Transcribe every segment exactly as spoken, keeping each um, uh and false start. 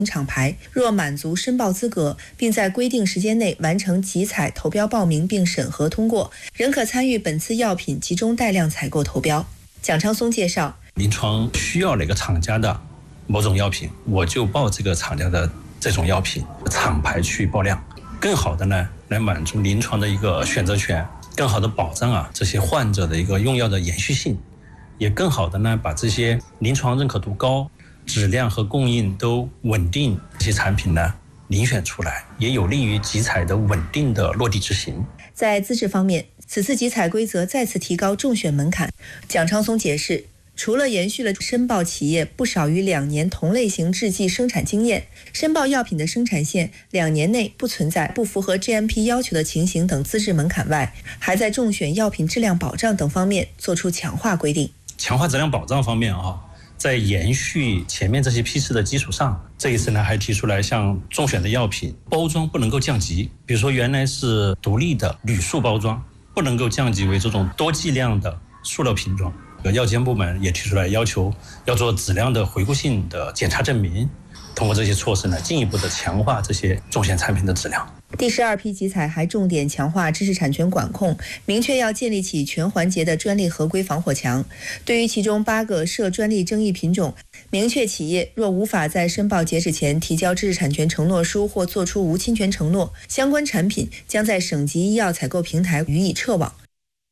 厂牌，若满足申报资格，并在规定时间内完成集采、投标报名并审核通过，仍可参与本次药品集中带量采购投标。蒋昌松介绍， 临床需要哪个厂家的某种药品，我就报这个厂家的这种药品，厂牌去报量，更好的呢来满足临床的一个选择权，更好的保障啊这些患者的一个用药的延续性，也更好的呢把这些临床认可度高、质量和供应都稳定这些产品呢遴选出来，也有利于集采的稳定的落地执行。 在资质方面，此次集采规则再次提高中选门槛。蒋昌松解释，除了延续了申报企业不少于两年同类型制剂生产经验，申报药品的生产线两年内不存在不符合 G M P 要求的情形等资质门槛外，还在中选药品质量保障等方面做出强化规定。 强化质量保障方面啊，在延续前面这些批次的基础上，这一次呢还提出来，像中选的药品包装不能够降级，比如说原来是独立的铝塑包装，不能够降级为这种多剂量的塑料瓶装。药监部门也提出来要求要做质量的回顾性的检查证明，通过这些措施呢，进一步的强化这些中选产品的质量。 第十二批集采还重点强化知识产权管控，明确要建立起全环节的专利合规防火墙。对于其中八个涉专利争议品种，明确企业若无法在申报截止前提交知识产权承诺书或作出无侵权承诺，相关产品将在省级医药采购平台予以撤网。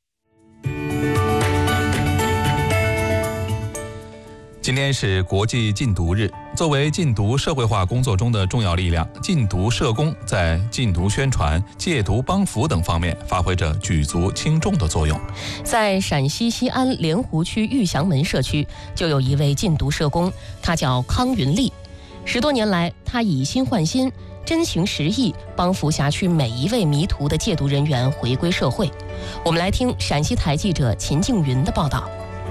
今天是国际禁毒日，作为禁毒社会化工作中的重要力量，禁毒社工在禁毒宣传、戒毒帮扶等方面发挥着举足轻重的作用。 在陕西西安莲湖区玉祥门社区，就有一位禁毒社工，他叫康云丽。十多年来，他以心换心，真情实意帮扶辖区每一位迷途的戒毒人员回归社会。我们来听陕西台记者秦静云的报道。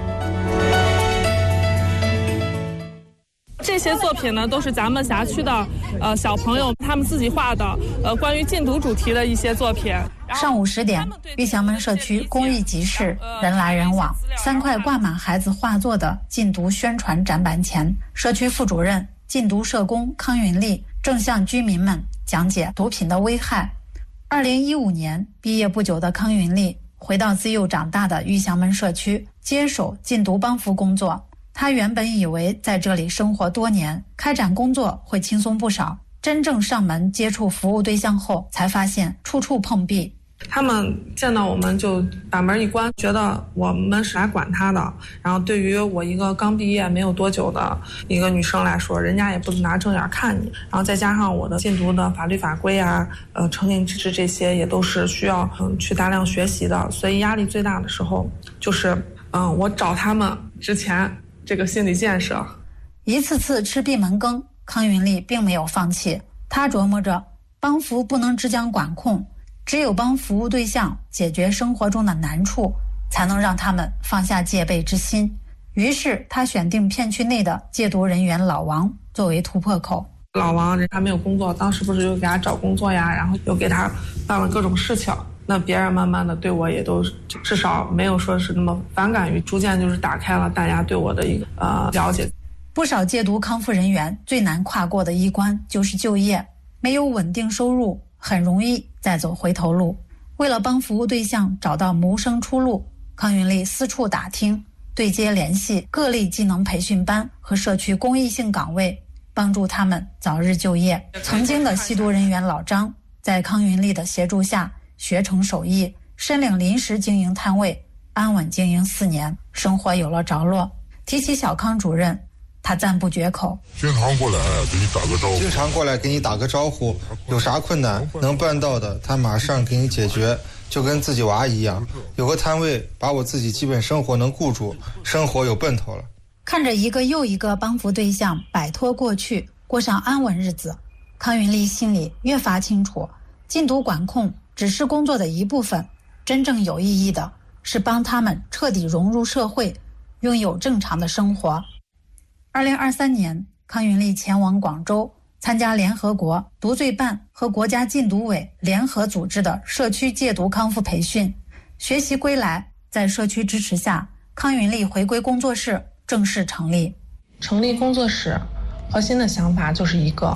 这些作品呢，都是咱们辖区的呃小朋友他们自己画的，呃关于禁毒主题的一些作品。 上午十点，玉祥门社区公益集市人来人往，三块挂满孩子画作的禁毒宣传展板前，社区副主任、禁毒社工康云丽正向居民们讲解毒品的危害。二零一五年毕业不久的康云丽回到自幼长大的玉祥门社区，接手禁毒帮扶工作。他原本以为在这里生活多年，开展工作会轻松不少，真正上门接触服务对象后，才发现处处碰壁。 他们见到我们就把门一关，觉得我们是来管他的。然后对于我一个刚毕业没有多久的一个女生来说，人家也不拿正眼看你。然后再加上我的禁毒的法律法规啊、呃成瘾机制这些也都是需要嗯去大量学习的，所以压力最大的时候就是嗯我找他们之前这个心理建设。 一次次吃闭门羹，康云丽并没有放弃。她琢磨着，帮扶不能只讲管控，只有帮服务对象解决生活中的难处，才能让他们放下戒备之心。于是她选定片区内的戒毒人员老王作为突破口。 老王人还没有工作，当时不是又给他找工作呀，然后又给他办了各种事情，那别人慢慢的对我也都至少没有说是那么反感于，逐渐就是打开了大家对我的一个呃了解。 不少戒毒康复人员最难跨过的一关就是就业，没有稳定收入，很容易再走回头路。为了帮服务对象找到谋生出路，康云丽四处打听，对接联系各类技能培训班和社区公益性岗位，帮助他们早日就业。曾经的吸毒人员老张，在康云丽的协助下学成手艺，申领临时经营摊位，安稳经营四年，生活有了着落。提起小康主任，他赞不绝口。 经常过来给你打个招呼， 经常过来给你打个招呼，有啥困难能办到的，他马上给你解决，就跟自己娃一样。有个摊位，把我自己基本生活能顾住，生活有奔头了。 看着一个又一个帮扶对象摆脱过去，过上安稳日子，康云丽心里越发清楚，禁毒管控只是工作的一部分，真正有意义的是帮他们彻底融入社会，拥有正常的生活。二零二三年，康云丽前往广州参加联合国毒罪办和国家禁毒委联合组织的社区戒毒康复培训。学习归来，在社区支持下，康云丽回归工作室正式成立。 成立工作室核心的想法就是一个，